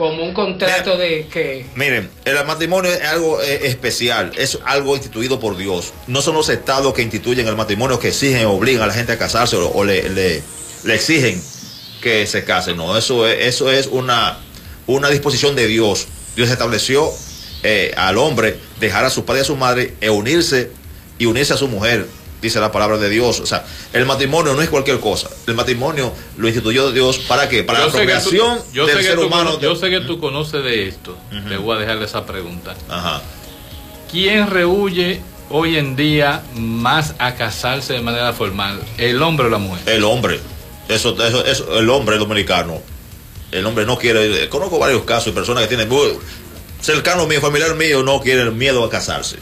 como un contrato de que... Miren, el matrimonio es algo especial, es algo instituido por Dios. No son los estados que instituyen el matrimonio que exigen o obligan a la gente a casarse o le exigen que se casen. No, eso es una disposición de Dios. Dios estableció al hombre dejar a su padre y a su madre e unirse a su mujer, dice la palabra de Dios. O sea, el matrimonio no es cualquier cosa. El matrimonio lo instituyó Dios, ¿para qué? Para la procreación del ser humano. Yo sé que tú conoces de esto. Te voy a dejar esa pregunta. Ajá. ¿Quién rehuye hoy en día más a casarse de manera formal? ¿El hombre o la mujer? El hombre. Eso, el hombre dominicano. El hombre no quiere. Conozco varios casos de personas que tienen cercano mío, familiar mío, no quieren miedo a casarse.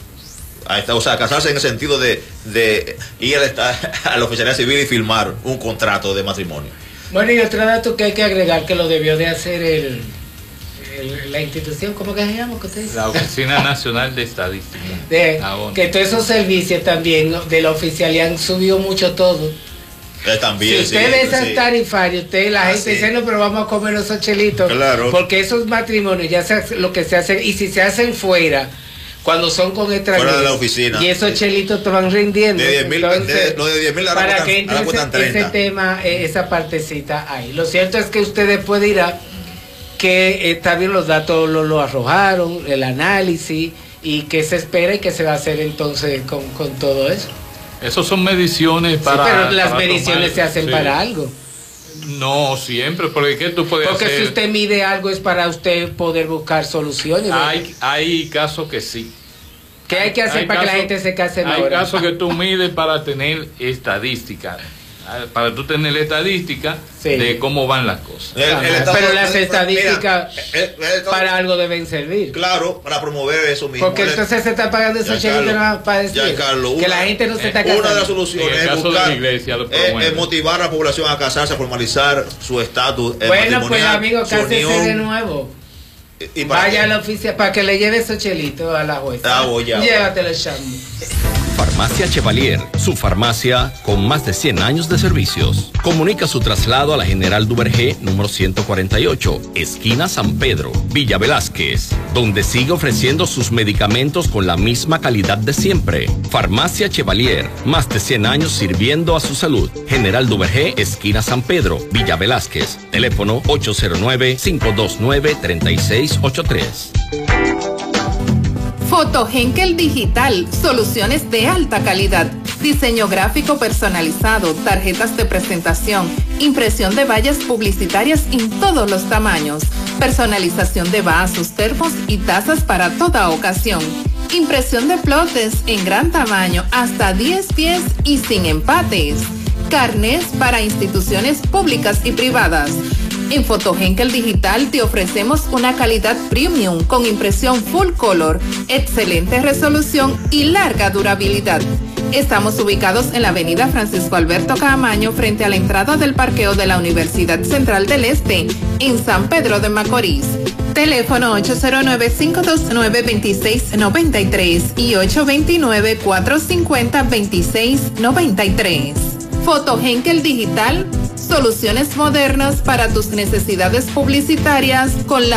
O sea, casarse en el sentido de ir a la oficialidad civil y firmar un contrato de matrimonio. Bueno, y otro dato que hay que agregar, que lo debió de hacer la institución, ¿cómo que se llama? La Oficina Nacional de Estadística. Que todos esos servicios también de la oficialidad han subido mucho todo. También, si usted ve esas tarifarias, la gente dice, no, pero vamos a comer esos chelitos. Claro. Porque esos matrimonios ya lo que se hacen, y si se hacen fuera, cuando son con extranjeros, fuera de la oficina, y esos chelitos te van rindiendo. De 10.000 para que entre ese tema, esa partecita ahí. Lo cierto es que usted después dirá que está bien, los datos lo arrojaron, el análisis, y qué se espera y qué se va a hacer entonces con todo eso. Esas son mediciones para... Sí, pero las mediciones se hacen para algo. No, siempre, porque ¿qué tú puedes hacer? Porque si usted mide algo es para usted poder buscar soluciones. Hay casos que sí. ¿Qué hay que hacer para que la gente se case mejor? Hay casos que tú mides para tener estadísticas. Para tú tener estadística de cómo van las cosas. Pero las estadísticas para algo deben servir. Claro, para promover eso mismo. Porque entonces se está pagando esos chelitos para decir que la gente no se está casando. Una de las soluciones es buscar, de la iglesia, es motivar a la población a casarse, a formalizar su estatus matrimonial. Bueno, pues amigo, cásese de nuevo. Vaya a la oficina para que le lleve esos chelitos a la jueza. Llévatelo, chamo. Farmacia Chevalier, su farmacia con más de 100 años de servicios. Comunica su traslado a la General Duvergé, número 148, esquina San Pedro, Villa Velázquez, donde sigue ofreciendo sus medicamentos con la misma calidad de siempre. Farmacia Chevalier, más de 100 años sirviendo a su salud. General Duvergé, esquina San Pedro, Villa Velázquez. Teléfono 809-529-3683. Foto Henkel Digital, soluciones de alta calidad, diseño gráfico personalizado, tarjetas de presentación, impresión de vallas publicitarias en todos los tamaños, personalización de vasos, termos y tazas para toda ocasión, impresión de plotes en gran tamaño, hasta 10 pies y sin empates, carnés para instituciones públicas y privadas. En Foto Henkel Digital te ofrecemos una calidad premium con impresión full color, excelente resolución y larga durabilidad. Estamos ubicados en la avenida Francisco Alberto Caamaño frente a la entrada del parqueo de la Universidad Central del Este en San Pedro de Macorís. Teléfono 809-529-2693 y 829-450-2693. Foto Henkel Digital, soluciones modernas para tus necesidades publicitarias con la